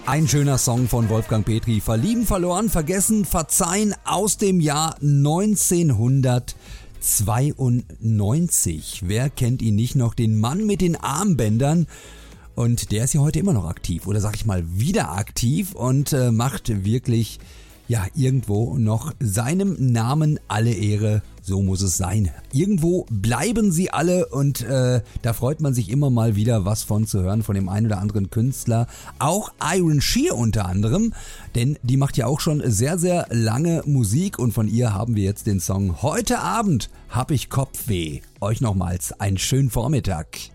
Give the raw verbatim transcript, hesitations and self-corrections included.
Ein schöner Song von Wolfgang Petri. Verlieben, verloren, vergessen, verzeihen aus dem Jahr neunzehnhundertzweiundneunzig. Wer kennt ihn nicht noch? Den Mann mit den Armbändern. Und der ist ja heute immer noch aktiv oder sag ich mal wieder aktiv und äh, macht wirklich ja irgendwo noch seinem Namen alle Ehre. So muss es sein. Irgendwo bleiben sie alle und äh, da freut man sich immer mal wieder was von zu hören von dem einen oder anderen Künstler. Auch Iron Shear unter anderem, denn die macht ja auch schon sehr, sehr lange Musik und von ihr haben wir jetzt den Song Heute Abend hab ich Kopfweh. Euch nochmals einen schönen Vormittag.